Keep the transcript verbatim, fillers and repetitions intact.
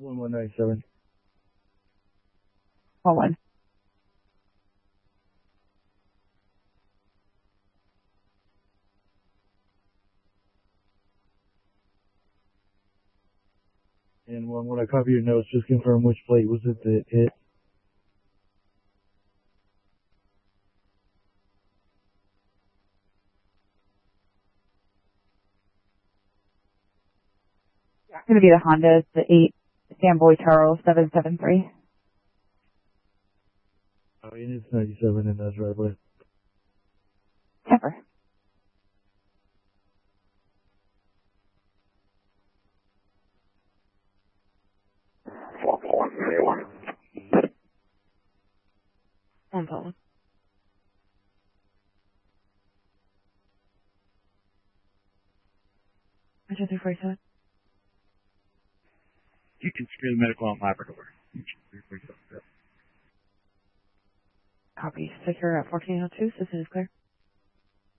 one one nine seven. One one. And when, when I copy your notes, just confirm which plate was it that hit. It's going to be the Honda. It's the eight Samboy Charles seven seven three. Oh, and it's ninety-seven in that driveway. Never. One phone. I just three seven. You can secure the medical on Labrador. Copy. Secure at fourteen oh two. System is clear.